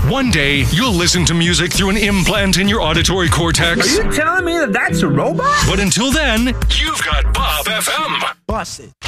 One day, you'll listen to music through an implant in your auditory cortex. Are you telling me that that's a robot? But until then, you've got Bob FM. Bust it.